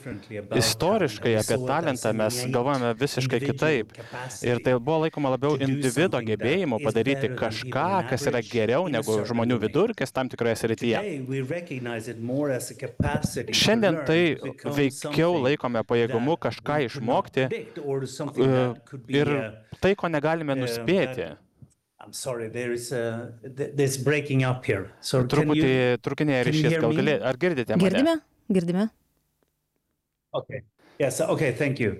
Istoriškai apie talentą mes galvojame visiškai kitaip. Ir tai buvo laikoma labiau individo gebėjimu padaryti kažką, kas yra geriau negu žmonių vidurkis tam tikroje srityje. Šiandien tai veikiau laikome pajėgumu kažką išmokti ir tai, ko negalime nuspėti. Truputį trukinėje ryšys, ar girdite mane? Girdime. Okay. Yes. Okay. Thank you.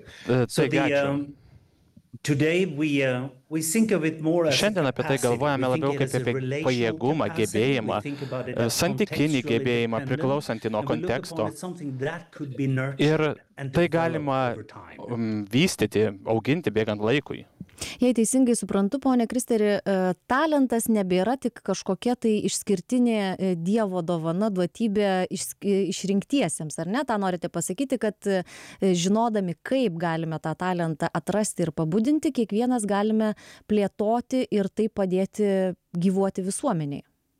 Šiandien apie tai galvojame labiau kaip apie pajėgumą, gebėjimą, santykinį gebėjimą priklausantį nuo konteksto. Ir tai galima vystyti, auginti bėgant laikui. Jei teisingai suprantu, ponė Kristeri, talentas nebėra tik kažkokia tai išskirtinė Dievo dovana, duotybė išrinktiesiems, ar ne? Ta norite pasakyti, kad žinodami, kaip galime tą talentą atrasti ir pabudinti, kiekvienas galime plėtoti ir tai padėti gyvuoti visuomeniai.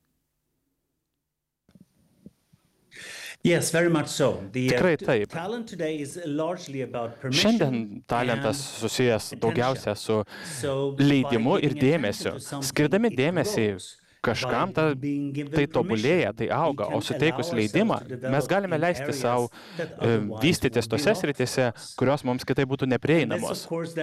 Yes, very much so. Tikrai taip. Talent today is largely about permission. Šiandien talentas susijęs daugiausia su leidimu ir dėmesiu. Skirdami dėmesį kažkam tai tobulėja, tai auga, o suteikus leidimą mes galime leisti savo vystytis tose sritise, kurios mums kitai būtų neprieinamos.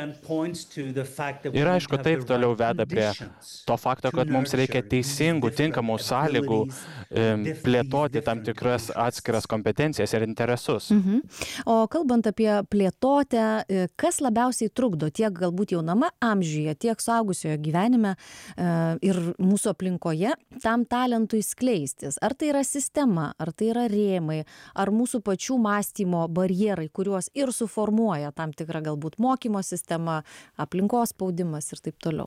Ir aišku, taip toliau veda prie to fakto, kad mums reikia teisingų, tinkamų sąlygų plėtoti tam tikras atskiras kompetencijas ir interesus. O kalbant apie plėtotę, kas labiausiai trukdo tiek galbūt jauname amžiuje, tiek suaugusiojo gyvenime ir mūsų aplinkoje tam talentui skleistis? Ar tai yra sistema, ar tai yra rėmai, ar mūsų pačių mąstymo barjerai, kuriuos ir suformuoja tam tikra galbūt mokymo sistema, aplinkos spaudimas ir taip toliau?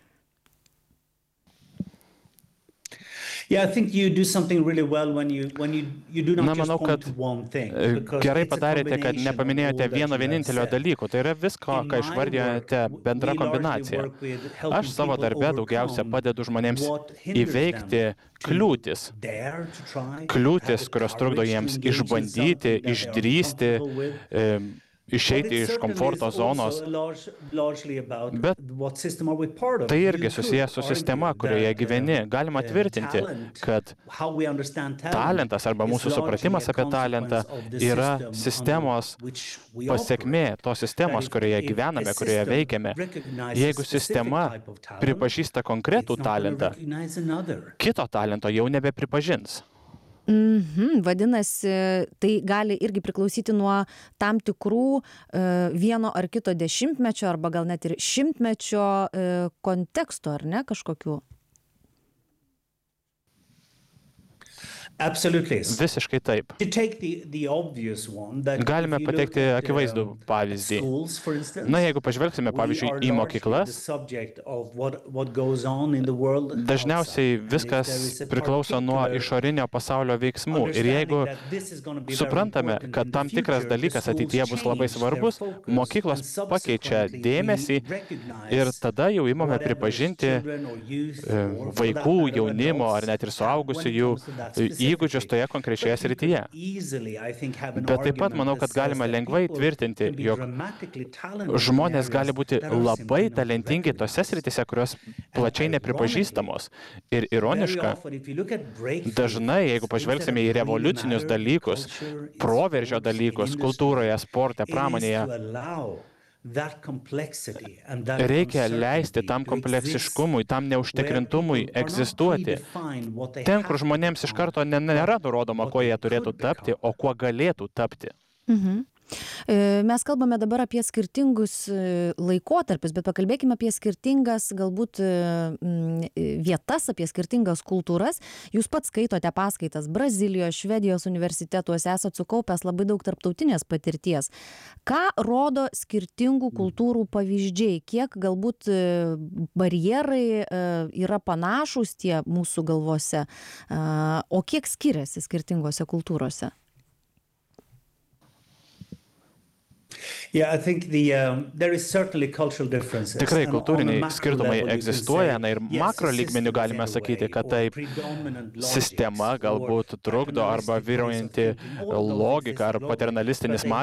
Yeah, I think you do something really well when you do not just point to one thing. Gerai padarėte, kad nepaminėjote vieno vienintelio dalyko. Tai yra visko, ką išvardėjote, bendra kombinacija. Aš savo darbe daugiausia padedu žmonėms įveikti kliūtis. Kliūtis, kurios trukdo jiems išbandyti, išdrįsti, išeiti iš komforto zonos. Bet tai irgi susijęs su sistema, kurioje gyveni. Galima tvirtinti, kad talentas arba mūsų supratimas apie talentą yra sistemos pasekmė, tos sistemos, kurioje gyvename, kurioje veikiame. Jeigu sistema pripažįsta konkretų talentą, kito talento jau nebepripažins. Vadinasi, tai gali irgi priklausyti nuo tam tikrų vieno ar kito dešimtmečio arba gal net ir šimtmečio konteksto, ar ne, kažkokių? Visiškai taip. Galime pateikti akivaizdų pavyzdį. Na, jeigu pažvelgsime, pavyzdžiui, į mokyklas, dažniausiai viskas priklauso nuo išorinio pasaulio veiksmų. Ir jeigu suprantame, kad tam tikras dalykas ateityje bus labai svarbus, mokyklos pakeičia dėmesį ir tada jau imame pripažinti vaikų, jaunimo ar net ir suaugusiųjų įgūdžius toje konkrečioje srityje. Bet taip pat manau, kad galima lengvai tvirtinti, jog žmonės gali būti labai talentingi tose srityse, kurios plačiai nepripažįstamos. Ir ironiška, dažnai, jeigu pažvelgsime į revoliucinius dalykus, proveržio dalykus kultūroje, sporte, pramonėje, reikia leisti tam kompleksiškumui, tam neužtikrintumui egzistuoti. Ten, kur žmonėms iš karto nėra nurodoma, kuo jie turėtų tapti, o kuo galėtų tapti. Mes kalbame dabar apie skirtingus laikotarpius, bet pakalbėkime apie skirtingas galbūt vietas, apie skirtingas kultūras. Jūs pats skaitote paskaitas Brazilijos, Švedijos universitetuose, esat sukaupęs labai daug tarptautinės patirties. Ką rodo skirtingų kultūrų pavyzdžiai? Kiek galbūt barjerai yra panašūs tie mūsų galvose, o kiek skiriasi skirtingose kultūrose? Tikrai kultūriniai skirtumai egzistuoja, ir makro lygmeniu galime sakyti, kad taip sistema galbūt trukdo arba vyraujanti logika ar paternalistinis